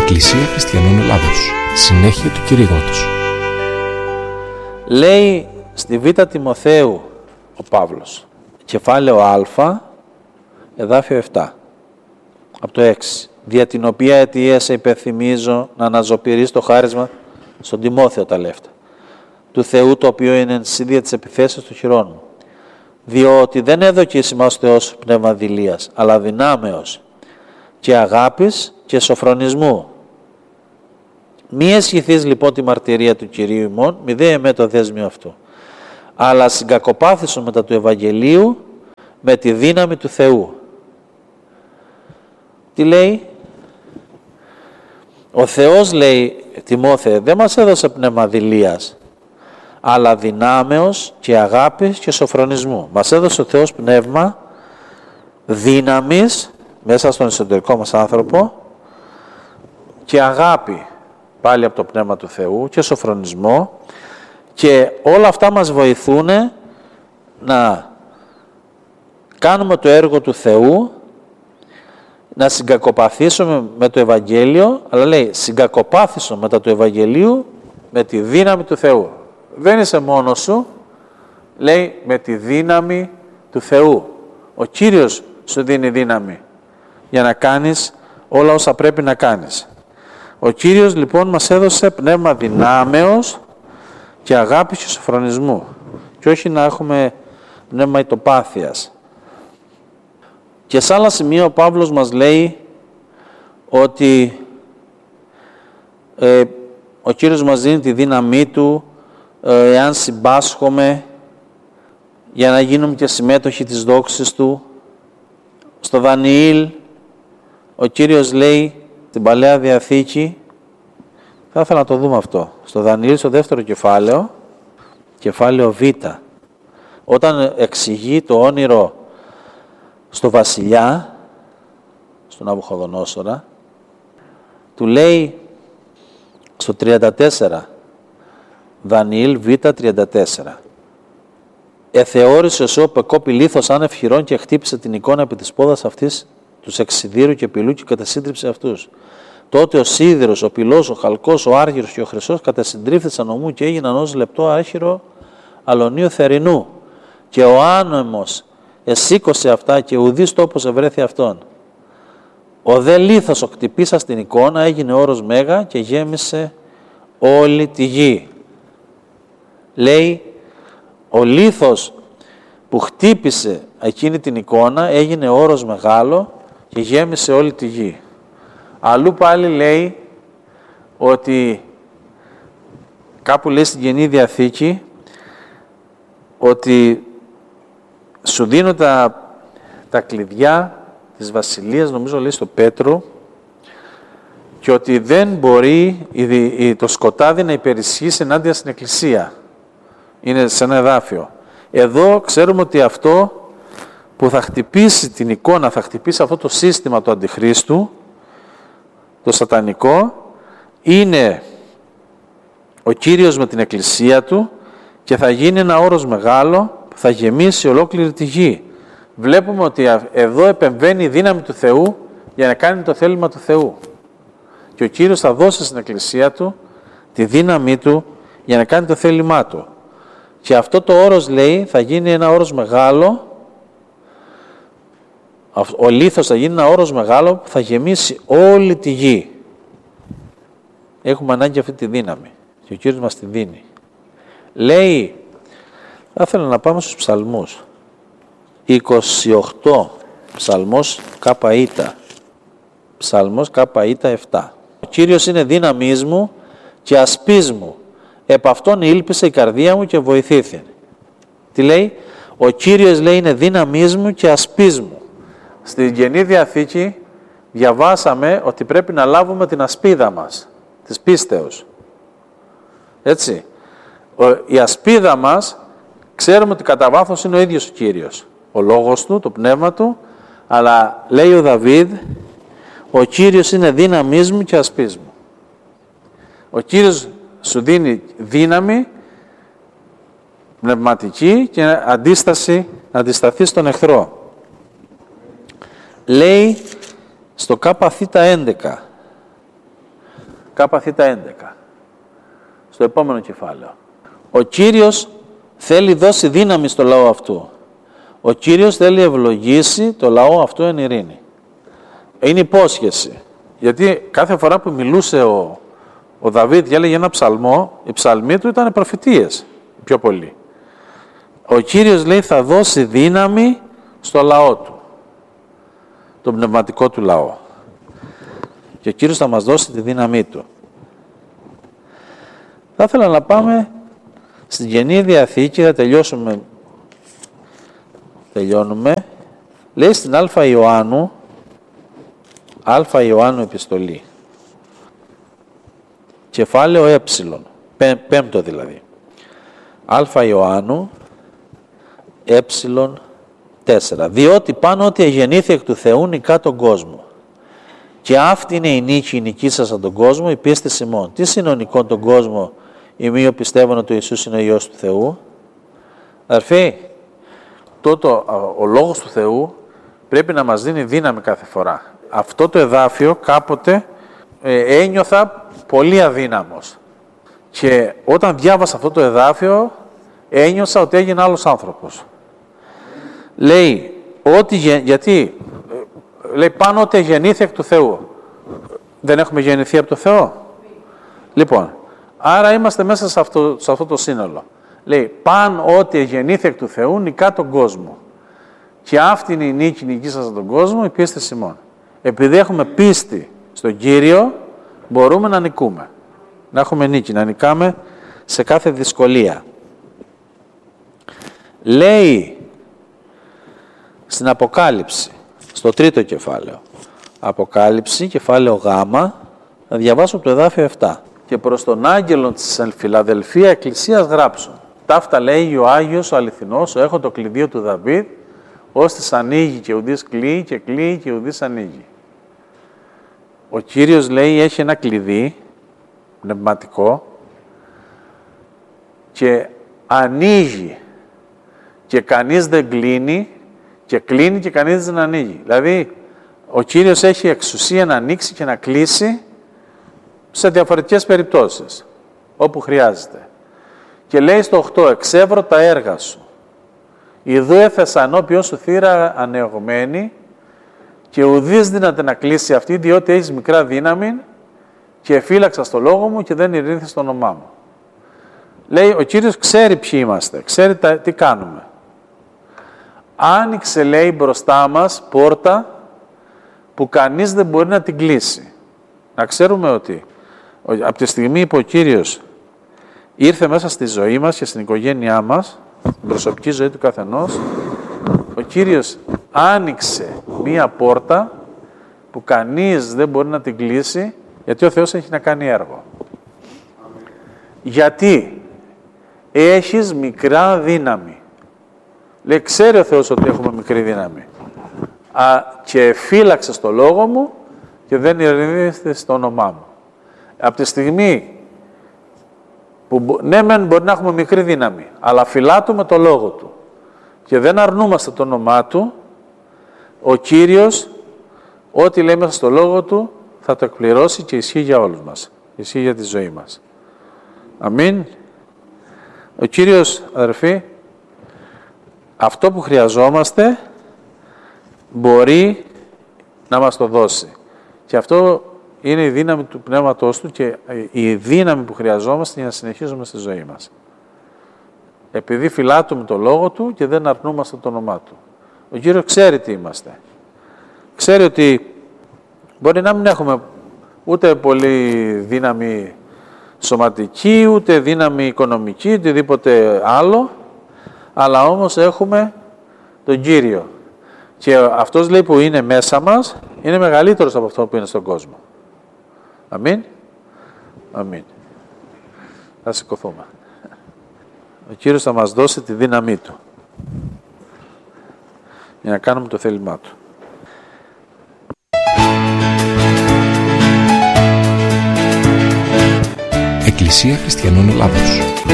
Εκκλησία Χριστιανών Ελλάδος. Συνέχεια του κηρύγματος. Λέει στη Β' Τιμοθέου ο Παύλος, κεφάλαιο Α, εδάφιο 7, από το 6. Δια την οποία αιτία σε υπενθυμίζω να αναζωπηρείς το χάρισμα στον Τιμόθεο τα λεφτά του Θεού, το οποίο είναι ενσύδια της επιθέσεως του χειρών μου. Διότι δεν έδωκε εις ημάς Θεός πνεύμα δειλίας, αλλά δυνάμεως και αγάπης και σοφρονισμού. Μη αισχυθείς λοιπόν τη μαρτυρία του Κυρίου ημών, μη δε εμέ το δέσμιο αυτού, αλλά συγκακοπάθησον μετά του Ευαγγελίου με τη δύναμη του Θεού. Τι λέει? Ο Θεός, λέει, Τιμόθεε, δεν μας έδωσε πνεύμα δειλίας, αλλά δυνάμεως και αγάπης και σοφρονισμού. Μας έδωσε ο Θεός πνεύμα δύναμης μέσα στον εσωτερικό μας άνθρωπο και αγάπη πάλι από το πνεύμα του Θεού και σοφρονισμό, και όλα αυτά μας βοηθούν να κάνουμε το έργο του Θεού, να συγκακοπαθήσουμε με το Ευαγγέλιο, αλλά λέει συγκακοπάθησον μετά του Ευαγγελίου με τη δύναμη του Θεού. Δεν είσαι μόνος σου, λέει, με τη δύναμη του Θεού. Ο Κύριος σου δίνει δύναμη για να κάνεις όλα όσα πρέπει να κάνεις. Ο Κύριος λοιπόν μας έδωσε πνεύμα δυνάμεως και αγάπης και σοφρονισμού, και όχι να έχουμε πνεύμα ητοπάθειας. Και σε άλλα σημεία ο Παύλος μας λέει ότι ο Κύριος μας δίνει τη δύναμή Του εάν συμπάσχομαι, για να γίνουμε και συμμέτοχοι της δόξης Του. Στο Δανιήλ ο Κύριος λέει στην Παλαιά Διαθήκη, θα ήθελα να το δούμε αυτό, στο Δανιήλ στο δεύτερο κεφάλαιο, κεφάλαιο Β, όταν εξηγεί το όνειρο στο βασιλιά, στον Ναβουχοδονόσορα, του λέει στο 34, Δανιήλ Β 34, «Εθεώρησε ο Σεώ πεκόπη λίθος άνευ χειρών και χτύπησε την εικόνα επί της πόδας αυτής τους εξιδήρου και πυλού και κατασύντριψε αυτούς. Τότε ο σίδηρος, ο πυλός, ο χαλκός, ο άργυρος και ο χρυσός κατασυντρίφθησαν ομού και έγιναν ως λεπτό άχυρο αλωνίου θερινού. Και ο άνεμος εσήκωσε αυτά και ουδής τόπος ευρέθη αυτόν. Ο δε λίθος ο χτυπήσας στην εικόνα έγινε όρος μέγα και γέμισε όλη τη γη». Λέει, ο λίθος που χτύπησε εκείνη την εικόνα έγινε όρος μεγάλο και γέμισε όλη τη γη. Αλλού πάλι λέει ότι, κάπου λέει στην Καινή Διαθήκη, ότι σου δίνω τα κλειδιά της βασιλείας, νομίζω λέει στο Πέτρο, και ότι δεν μπορεί το σκοτάδι να υπερισχύσει ενάντια στην Εκκλησία. Είναι σε ένα εδάφιο. Εδώ ξέρουμε ότι αυτό που θα χτυπήσει την εικόνα, θα χτυπήσει αυτό το σύστημα του Αντιχρίστου, το σατανικό, είναι ο Κύριος με την Εκκλησία Του, και θα γίνει ένα όρος μεγάλο που θα γεμίσει ολόκληρη τη γη. Βλέπουμε ότι εδώ επεμβαίνει η δύναμη του Θεού για να κάνει το θέλημα του Θεού. Και ο Κύριος θα δώσει στην Εκκλησία Του τη δύναμή Του για να κάνει το θέλημά Του. Και αυτό το όρος, λέει, θα γίνει ένα όρος μεγάλο, ο λίθος θα γίνει ένα όρος μεγάλο που θα γεμίσει όλη τη γη. Έχουμε ανάγκη αυτή τη δύναμη και ο Κύριος μας τη δίνει. Λέει, θα ήθελα να πάμε στους ψαλμούς. 28, ψαλμός ΚΙ, ψαλμός ΚΙ 7. Ο Κύριος είναι δύναμής μου και ασπής μου, επ' αυτόν ήλπισε η καρδία μου και βοηθήθη. Τι λέει? Ο Κύριος, λέει, είναι δύναμής μου και ασπής μου. Στην Καινή Διαθήκη διαβάσαμε ότι πρέπει να λάβουμε την ασπίδα μας, της πίστεως. Έτσι. Η ασπίδα μας, ξέρουμε ότι κατά βάθος είναι ο ίδιος ο Κύριος. Ο λόγος Του, το πνεύμα Του, αλλά λέει ο Δαβίδ, ο Κύριος είναι δύναμής μου και ασπής μου. Ο Κύριος σου δίνει δύναμη πνευματική και αντίσταση, να αντισταθεί στον εχθρό. Λέει στο ΚΙ 11, ΚΘ11. Στο επόμενο κεφάλαιο. Ο Κύριος θέλει δώσει δύναμη στο λαό αυτού. Ο Κύριος θέλει ευλογήσει το λαό αυτό εν ειρήνη. Είναι υπόσχεση. Γιατί κάθε φορά που μιλούσε ο Δαβίδ και έλεγε ένα ψαλμό, οι ψαλμοί του ήταν προφητείες πιο πολύ. Ο Κύριος λέει θα δώσει δύναμη στο λαό του, τον πνευματικό του λαό. Και ο Κύριος θα μας δώσει τη δύναμή του. Θα ήθελα να πάμε στην Καινή Διαθήκη, θα τελειώνουμε. Λέει στην Α Ιωάννου επιστολή, κεφάλαιο Ε, πέμπτο δηλαδή. Α Ιωάννου Ε4. Διότι πάνω ότι εγεννήθη εκ του Θεού νικά τον κόσμο. Και αυτή είναι η νίκη, η νικήσασα τον κόσμο, η πίστη ημών. Τι συνονικών τον κόσμο, ημίω πιστεύουν ότι ο Ιησούς είναι ο Υιός του Θεού. Αδερφοί, ο Λόγος του Θεού πρέπει να μας δίνει δύναμη κάθε φορά. Αυτό το εδάφιο κάποτε ένιωθα πολύ αδύναμος. Και όταν διάβασα αυτό το εδάφιο, ένιωσα ότι έγινα άλλος άνθρωπος. Λέει, γιατί, λέει πάνω ότι γεννήθη εκ του Θεού. Δεν έχουμε γεννηθεί από το Θεό. Λοιπόν, άρα είμαστε μέσα σε αυτό το σύνολο. Λέει, παν ότι γεννήθη εκ του Θεού νικά τον κόσμο. Και αυτή είναι η νίκη, νικήσασα τον κόσμο, η πίστη ημών. Επειδή έχουμε πίστη στον Κύριο, μπορούμε να νικούμε. Να έχουμε νίκη, να νικάμε σε κάθε δυσκολία. Λέει στην Αποκάλυψη, στο 3ο κεφάλαιο. Αποκάλυψη, κεφάλαιο Γ, θα διαβάσω το εδάφιο 7. Και προς τον άγγελο της Φιλαδελφία Εκκλησίας γράψω. Ταύτα λέει ο Άγιος, ο αληθινός, έχω το κλειδίο του Δαβίδ, ώστις ανοίγει και ουδής κλείει και κλείει και ουδής ανοίγει. Ο Κύριος λέει έχει ένα κλειδί πνευματικό και ανοίγει και κανείς δεν κλείνει και κλείνει και κανείς δεν ανοίγει. Δηλαδή, ο Κύριος έχει εξουσία να ανοίξει και να κλείσει σε διαφορετικές περιπτώσεις, όπου χρειάζεται. Και λέει στο 8, εξεύρω τα έργα σου. Ιδού έθεσα ενώπιον σου θύρα ανεωγμένη και ουδής δύναται να κλείσει αυτή, διότι έχεις μικρά δύναμη και εφύλαξα στο λόγο μου και δεν ειρήνθη στο όνομά μου. Λέει, ο Κύριος ξέρει ποιοι είμαστε, ξέρει τι κάνουμε. Άνοιξε, λέει, μπροστά μας πόρτα που κανείς δεν μπορεί να την κλείσει. Να ξέρουμε ότι από τη στιγμή που ο Κύριος ήρθε μέσα στη ζωή μας και στην οικογένειά μας, την προσωπική ζωή του καθενός, ο Κύριος άνοιξε μία πόρτα που κανείς δεν μπορεί να την κλείσει, γιατί ο Θεός έχει να κάνει έργο. Γιατί έχεις μικρά δύναμη. Λέει, ξέρει ο Θεός ότι έχουμε μικρή δύναμη. Και φύλαξε στο λόγο μου και δεν ειρηνήθηκε στο όνομά μου. Από τη στιγμή που ναι μεν μπορεί να έχουμε μικρή δύναμη, αλλά φυλάτουμε το λόγο του και δεν αρνούμαστε το όνομά του, ο Κύριος ό,τι λέει μέσα στο λόγο του θα το εκπληρώσει και ισχύει για όλους μας. Ισχύει για τη ζωή μας. Αμήν. Ο Κύριος, αδερφοί, αυτό που χρειαζόμαστε μπορεί να μας το δώσει. Και αυτό είναι η δύναμη του Πνεύματός Του και η δύναμη που χρειαζόμαστε για να συνεχίζουμε στη ζωή μας. Επειδή φυλάτουμε το Λόγο Του και δεν αρνούμαστε το όνομά Του. Ο Κύριος ξέρει τι είμαστε. Ξέρει ότι μπορεί να μην έχουμε ούτε πολύ δύναμη σωματική, ούτε δύναμη οικονομική, οτιδήποτε άλλο, αλλά όμως έχουμε τον Κύριο. Και αυτός, λέει, που είναι μέσα μας, είναι μεγαλύτερος από αυτό που είναι στον κόσμο. Αμήν. Αμήν. Θα σηκωθούμε. Ο Κύριος θα μας δώσει τη δύναμή Του για να κάνουμε το θέλημά Του. Εκκλησία Χριστιανών Ελλάδος.